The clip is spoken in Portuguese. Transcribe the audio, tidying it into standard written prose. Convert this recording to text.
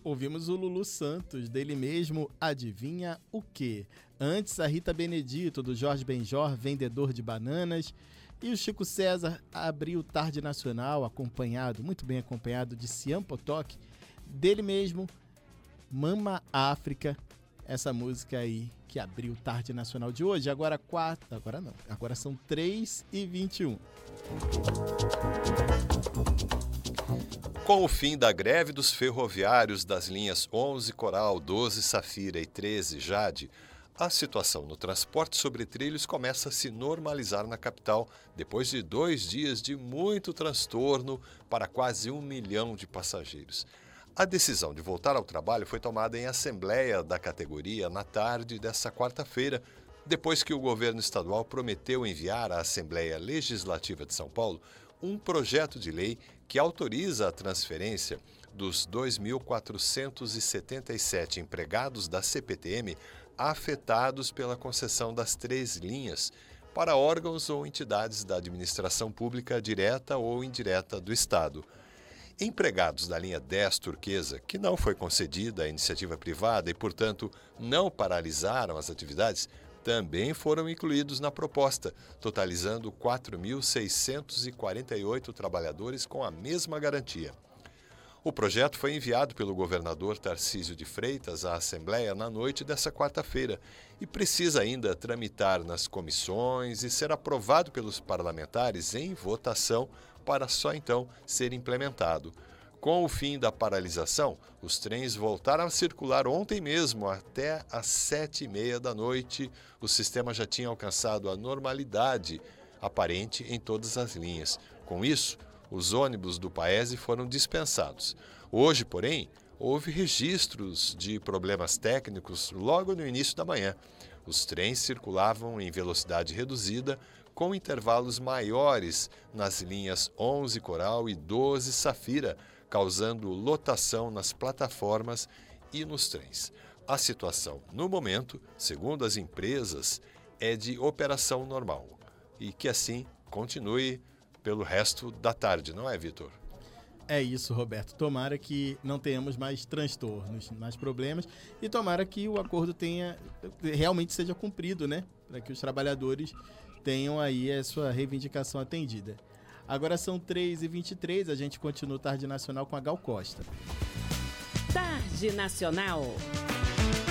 Ouvimos o Lulu Santos, dele mesmo, Adivinha o Quê? Antes, a Rita Benedito, do Jorge Benjor, Vendedor de Bananas. E o Chico César abriu Tarde Nacional, muito bem acompanhado, de Cian Potok, dele mesmo, Mama África, essa música aí que abriu Tarde Nacional de hoje. Agora são 3h21. Com o fim da greve dos ferroviários das linhas 11 Coral, 12 Safira e 13 Jade, a situação no transporte sobre trilhos começa a se normalizar na capital depois de 2 dias de muito transtorno para quase 1 milhão de passageiros. A decisão de voltar ao trabalho foi tomada em assembleia da categoria na tarde desta quarta-feira, depois que o governo estadual prometeu enviar à Assembleia Legislativa de São Paulo um projeto de lei que autoriza a transferência dos 2.477 empregados da CPTM afetados pela concessão das 3 linhas para órgãos ou entidades da administração pública direta ou indireta do Estado. Empregados da linha 10 Turquesa, que não foi concedida à iniciativa privada e, portanto, não paralisaram as atividades, também foram incluídos na proposta, totalizando 4.648 trabalhadores com a mesma garantia. O projeto foi enviado pelo governador Tarcísio de Freitas à Assembleia na noite dessa quarta-feira e precisa ainda tramitar nas comissões e ser aprovado pelos parlamentares em votação para só então ser implementado. Com o fim da paralisação, os trens voltaram a circular ontem mesmo até às 7h30 da noite. O sistema já tinha alcançado a normalidade aparente em todas as linhas. Com isso, os ônibus do Paese foram dispensados. Hoje, porém, houve registros de problemas técnicos logo no início da manhã. Os trens circulavam em velocidade reduzida, com intervalos maiores nas linhas 11 Coral e 12 Safira, causando lotação nas plataformas e nos trens. A situação, no momento, segundo as empresas, é de operação normal e que assim continue pelo resto da tarde, não é, Vitor? É isso, Roberto. Tomara que não tenhamos mais transtornos, mais problemas e tomara que o acordo realmente seja cumprido, né? Para que os trabalhadores tenham aí a sua reivindicação atendida. Agora são 3h23, a gente continua o Tarde Nacional com a Gal Costa. Tarde Nacional.